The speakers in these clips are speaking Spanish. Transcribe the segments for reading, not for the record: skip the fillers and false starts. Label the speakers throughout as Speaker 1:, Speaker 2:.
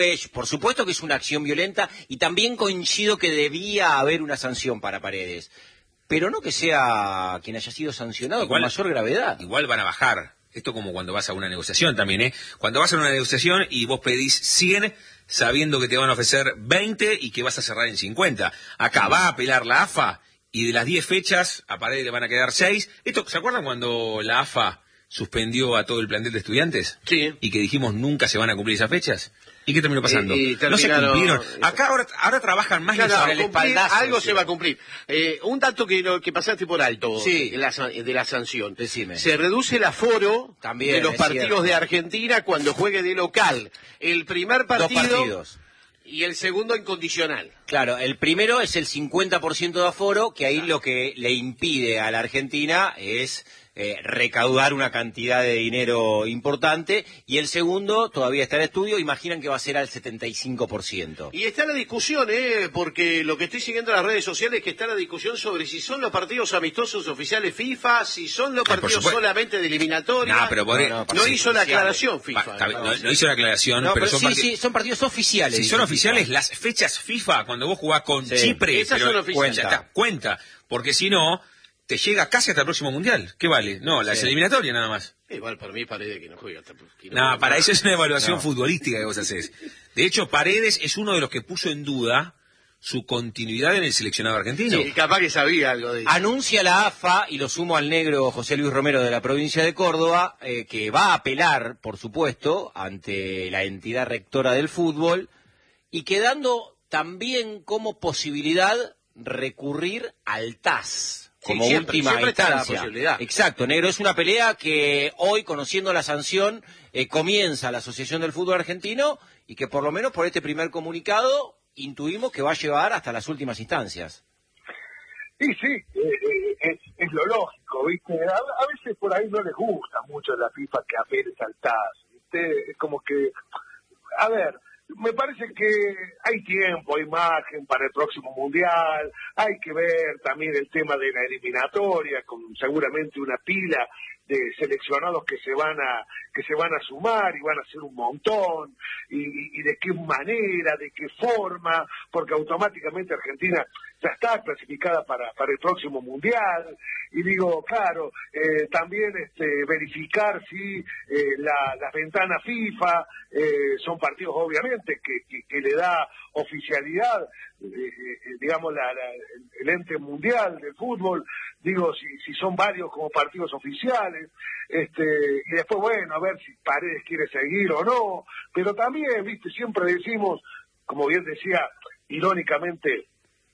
Speaker 1: Por supuesto que es una acción violenta y también coincido que debía haber una sanción para Paredes, pero no que sea quien haya sido sancionado con mayor gravedad.
Speaker 2: Igual van a bajar. Esto como cuando vas a una negociación también, ¿eh? Cuando vas a una negociación y vos pedís 100 sabiendo que te van a ofrecer 20 y que vas a cerrar en 50. Acá va a apelar la AFA y de las 10 fechas a Paredes le van a quedar 6. ¿Se acuerdan cuando la AFA suspendió a todo el plantel de estudiantes?
Speaker 3: Sí.
Speaker 2: Y que dijimos nunca se van a cumplir esas fechas. ¿Y qué terminó pasando?
Speaker 3: No
Speaker 2: se cumplieron. Acá ahora trabajan más
Speaker 3: sobre
Speaker 2: el espaldazo.
Speaker 3: Algo se va a cumplir. Un dato que pasaste por alto de la sanción.
Speaker 1: Decime.
Speaker 3: Se reduce el aforo
Speaker 1: también,
Speaker 3: de los partidos de Argentina cuando juegue de local. El primer partido...
Speaker 1: 2 partidos.
Speaker 3: Y el segundo incondicional.
Speaker 1: Claro, el primero es el 50% de aforo, que ahí lo que le impide a la Argentina es recaudar una cantidad de dinero importante, y el segundo todavía está en estudio, imaginan que va a ser al 75%.
Speaker 3: Y está la discusión, porque lo que estoy siguiendo en las redes sociales es que está la discusión sobre si son los partidos amistosos oficiales FIFA, si son los partidos solamente de eliminatoria. No hizo la aclaración FIFA.
Speaker 2: No hizo la aclaración, pero
Speaker 1: son partidos oficiales.
Speaker 2: Si son oficiales, las fechas FIFA, cuando vos jugás con Chipre,
Speaker 3: esas son oficiales.
Speaker 2: Cuenta, porque si no... te llega casi hasta el próximo Mundial. ¿Qué vale? No, las eliminatorias nada más.
Speaker 3: Igual para mí Paredes que no juega.
Speaker 2: No, para eso es una evaluación futbolística que vos hacés. De hecho, Paredes es uno de los que puso en duda su continuidad en el seleccionado argentino.
Speaker 3: Sí, capaz que sabía algo de eso.
Speaker 1: Anuncia la AFA, y lo sumo al negro José Luis Romero de la provincia de Córdoba, que va a apelar, por supuesto, ante la entidad rectora del fútbol, y quedando también como posibilidad recurrir al TAS. Como última instancia. Exacto, negro, es una pelea que hoy, conociendo la sanción, comienza la Asociación del Fútbol Argentino, y que por lo menos por este primer comunicado intuimos que va a llevar hasta las últimas instancias.
Speaker 4: Y sí, es lo lógico, ¿viste? A veces por ahí no les gusta mucho a la FIFA que apeles al TAS, ¿viste? Es como que, a ver, me parece que hay tiempo, hay margen para el próximo Mundial, hay que ver también el tema de la eliminatoria, con seguramente una pila de seleccionados que se van a sumar, y van a ser un montón, y de qué manera, de qué forma, porque automáticamente Argentina ya está clasificada para el próximo Mundial. Y digo, claro, también verificar si las ventanas FIFA son partidos obviamente que le da oficialidad, digamos, el ente mundial del fútbol. Digo, si son varios como partidos oficiales, y después, bueno, a ver si Paredes quiere seguir o no, pero también, viste, siempre decimos, como bien decía irónicamente,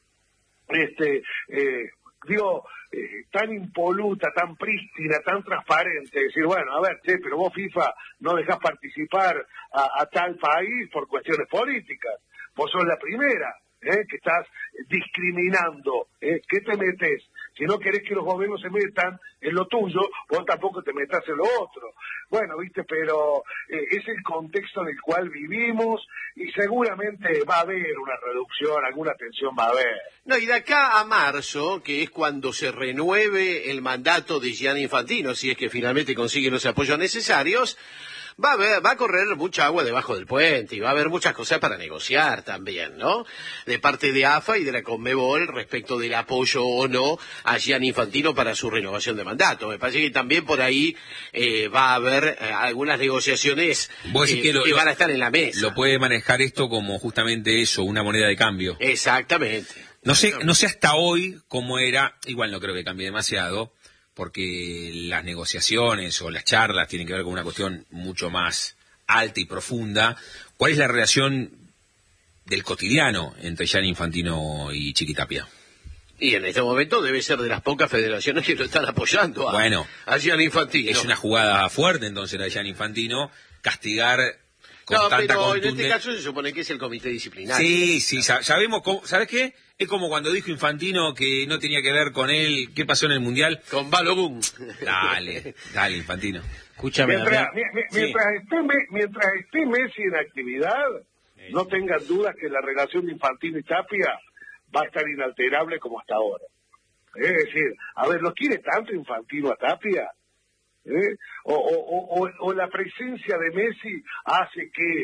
Speaker 4: tan impoluta, tan prístina, tan transparente, decir, bueno, a ver, pero vos FIFA no dejás participar a tal país por cuestiones políticas, vos sos la primera, que estás discriminando, ¿qué te metes? Si no querés que los gobiernos se metan en lo tuyo, vos tampoco te metas en lo otro. Bueno, viste, pero es el contexto en el cual vivimos, y seguramente va a haber una reducción, alguna tensión va a haber.
Speaker 3: No, y de acá a marzo, que es cuando se renueve el mandato de Gianni Infantino, si es que finalmente consigue los apoyos necesarios, va a correr mucha agua debajo del puente, y va a haber muchas cosas para negociar también, ¿no? De parte de AFA y de la Conmebol respecto del apoyo o no a Gianni Infantino para su renovación de mandato. Me parece que también por ahí va a haber algunas negociaciones que van a estar en la mesa.
Speaker 2: Lo puede manejar esto como justamente eso, una moneda de cambio.
Speaker 3: Exactamente.
Speaker 2: No sé hasta hoy cómo era, igual no creo que cambie demasiado, porque las negociaciones o las charlas tienen que ver con una cuestión mucho más alta y profunda. ¿Cuál es la relación del cotidiano entre Gianni Infantino y Chiquitapia?
Speaker 3: Y en este momento debe ser de las pocas federaciones que lo están apoyando a Gianni Infantino.
Speaker 2: Es una jugada fuerte entonces la de Gianni Infantino, castigar con tanta contundencia.
Speaker 3: En este caso se supone que es el comité disciplinario.
Speaker 2: Sí, sabemos cómo, ¿sabes qué? Es como cuando dijo Infantino que no tenía que ver con él, ¿qué pasó en el Mundial?
Speaker 3: Con Balogun.
Speaker 2: Dale, Infantino.
Speaker 1: Escúchame.
Speaker 4: Mientras esté Messi en actividad, no tengan dudas que la relación de Infantino y Tapia va a estar inalterable como hasta ahora. Es decir, a ver, ¿lo quiere tanto Infantino a Tapia? O la presencia de Messi hace que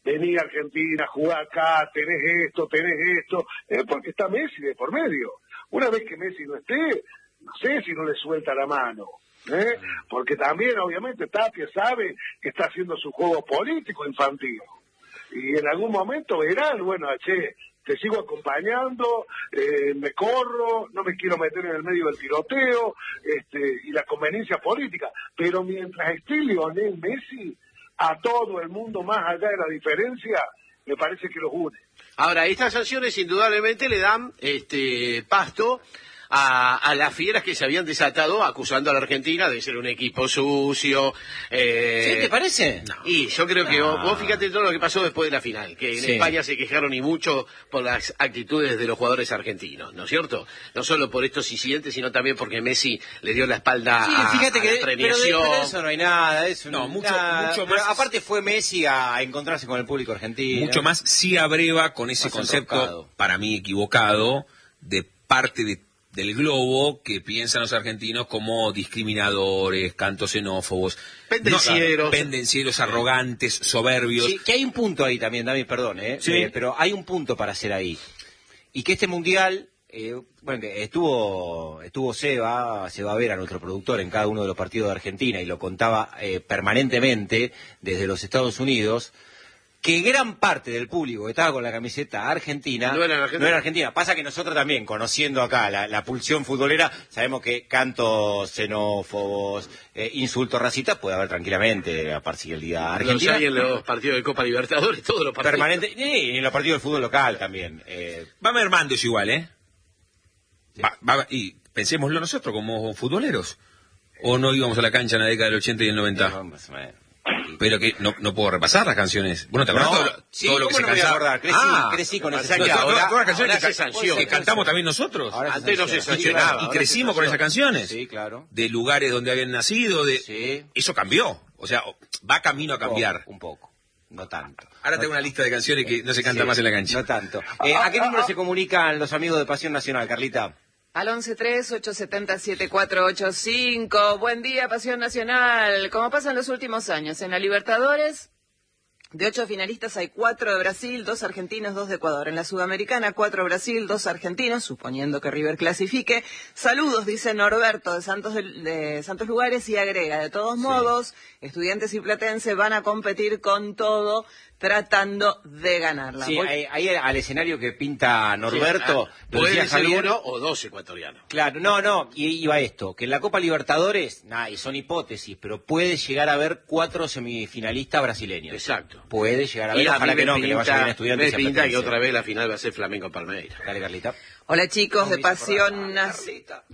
Speaker 4: vení a Argentina, jugá acá, tenés esto, porque está Messi de por medio. Una vez que Messi no esté, no sé si no le suelta la mano, porque también obviamente Tapia sabe que está haciendo su juego político infantil, y en algún momento verán, bueno, che, te sigo acompañando, me corro, no me quiero meter en el medio del tiroteo, y la conveniencia política, pero mientras esté Lionel Messi, a todo el mundo, más allá de la diferencia, me parece que los une.
Speaker 3: Ahora, estas sanciones indudablemente le dan pasto a las fieras que se habían desatado acusando a la Argentina de ser un equipo sucio.
Speaker 1: ¿Sí, te parece?
Speaker 3: No. Y yo creo que vos fíjate todo lo que pasó después de la final, que en España se quejaron y mucho por las actitudes de los jugadores argentinos, ¿no es cierto? No solo por estos incidentes, sino también porque Messi le dio la espalda
Speaker 1: fíjate
Speaker 3: a la premiación.
Speaker 1: Pero de eso no hay nada,
Speaker 2: mucho
Speaker 1: más.
Speaker 2: Pero
Speaker 1: aparte fue Messi a encontrarse con el público argentino.
Speaker 2: Mucho más sí abreva con ese concepto,
Speaker 1: enrocado,
Speaker 2: para mí equivocado, de parte del globo que piensan los argentinos como discriminadores, cantos xenófobos, pendencieros, arrogantes, soberbios.
Speaker 1: Sí, que hay un punto ahí también, David, perdón,
Speaker 2: Sí.
Speaker 1: Pero hay un punto para hacer ahí. Y que este mundial, que estuvo Seba Vera, nuestro productor, en cada uno de los partidos de Argentina, y lo contaba permanentemente desde los Estados Unidos, que gran parte del público que estaba con la camiseta argentina
Speaker 3: no era argentina.
Speaker 1: Pasa que nosotros también, conociendo acá la pulsión futbolera, sabemos que cantos xenófobos, insultos racistas puede haber tranquilamente a parcialidad argentina.
Speaker 3: Los hay en los partidos de Copa Libertadores, todos los partidos.
Speaker 1: Permanente, y en los partidos del fútbol local también.
Speaker 2: Va mermando eso igual,
Speaker 1: Sí.
Speaker 2: Y pensémoslo nosotros como futboleros. ¿O no íbamos a la cancha en la década del 80 y el 90? Pero que no puedo repasar las canciones. Bueno, ¿te acordás todo lo que se cantaba?
Speaker 1: Crecí con
Speaker 3: esas
Speaker 1: esas
Speaker 3: canciones.
Speaker 2: Todas las canciones
Speaker 3: se sanciona.
Speaker 2: que cantamos también nosotros.
Speaker 3: Antes no se sancionaba.
Speaker 2: Y crecimos con esas canciones.
Speaker 1: Sí, claro.
Speaker 2: De lugares donde habían nacido.
Speaker 1: Sí.
Speaker 2: Eso cambió. O sea, va camino a cambiar.
Speaker 1: Un poco. No tanto.
Speaker 2: Ahora tengo una lista de canciones que no se canta más en la cancha.
Speaker 1: No tanto. ¿A qué número se comunican los amigos de Pasión Nacional, Carlita?
Speaker 5: Al 11-3-870-7485. Buen día, Pasión Nacional. Como pasa en los últimos años, en la Libertadores, de 8 finalistas hay 4 de Brasil, 2 argentinos, 2 de Ecuador. En la Sudamericana, 4 Brasil, 2 argentinos, suponiendo que River clasifique. Saludos, dice Norberto de Santos Lugares, y agrega, de todos modos, Estudiantes y Platense van a competir con todo, tratando de ganarla.
Speaker 1: Sí, ahí al escenario que pinta Norberto, lo decía
Speaker 3: puede ser
Speaker 1: Javier,
Speaker 3: 1 o 2 ecuatorianos.
Speaker 1: Claro, no, y iba esto, que en la Copa Libertadores, y son hipótesis, pero puede llegar a haber 4 semifinalistas brasileños.
Speaker 3: Exacto.
Speaker 1: Puede llegar a haber,
Speaker 3: Y
Speaker 1: ojalá que no, que le vaya bien a
Speaker 3: me
Speaker 1: Estudiantes y a
Speaker 3: pinta que
Speaker 1: Platense.
Speaker 3: otra vez la final va a ser Flamengo Palmeiras.
Speaker 1: Dale, Carlita.
Speaker 5: Hola, chicos de Pasión Nacional.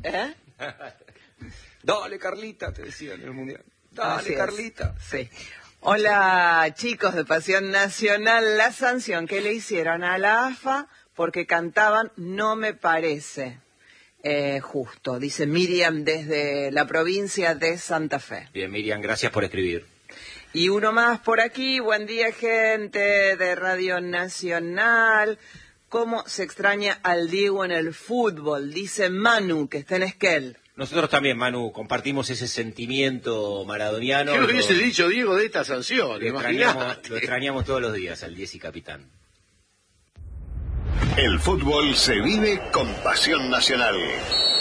Speaker 1: Dale, Carlita, te decía en el Mundial.
Speaker 5: Así
Speaker 1: Dale,
Speaker 5: es.
Speaker 1: Carlita.
Speaker 5: Sí. Hola, chicos de Pasión Nacional. La sanción que le hicieron a la AFA porque cantaban no me parece justo, dice Miriam desde la provincia de Santa Fe.
Speaker 1: Bien, Miriam, gracias por escribir.
Speaker 5: Y uno más por aquí. Buen día, gente de Radio Nacional. ¿Cómo se extraña al Diego en el fútbol? Dice Manu, que está en Esquel.
Speaker 1: Nosotros también, Manu, compartimos ese sentimiento maradoniano.
Speaker 3: ¿Qué hubiese dicho Diego de esta sanción?
Speaker 1: Lo extrañamos todos los días, al 10 y capitán.
Speaker 6: El fútbol se vive con Pasión Nacional.